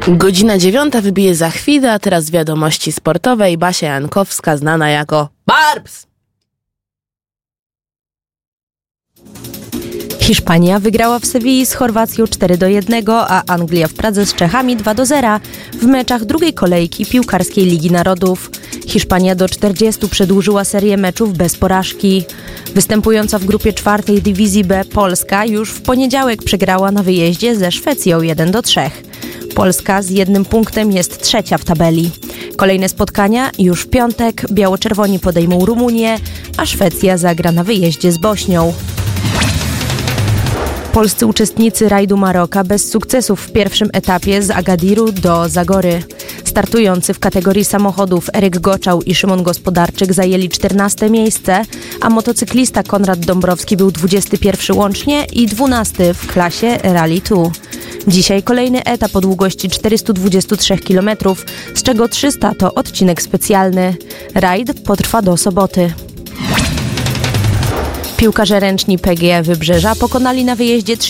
Godzina 9 wybije za chwilę, a teraz wiadomości sportowe i Basia Jankowska, znana jako Barbs. Hiszpania wygrała w Sewilli z Chorwacją 4-1, a Anglia w Pradze z Czechami 2-0 w meczach drugiej kolejki piłkarskiej Ligi Narodów. Hiszpania do 40 przedłużyła serię meczów bez porażki. Występująca w grupie czwartej dywizji B Polska już w poniedziałek przegrała na wyjeździe ze Szwecją 1-3. Polska z 1 punktem jest trzecia w tabeli. Kolejne spotkania już w piątek. Biało-czerwoni podejmą Rumunię, a Szwecja zagra na wyjeździe z Bośnią. Polscy uczestnicy rajdu Maroka bez sukcesów w pierwszym etapie z Agadiru do Zagory. Startujący w kategorii samochodów Eryk Goczał i Szymon Gospodarczyk zajęli 14 miejsce, a motocyklista Konrad Dąbrowski był 21 łącznie i 12 w klasie Rally 2. Dzisiaj kolejny etap o długości 423 km, z czego 300 to odcinek specjalny. Rajd potrwa do soboty. Piłkarze ręczni PGE Wybrzeża pokonali na wyjeździe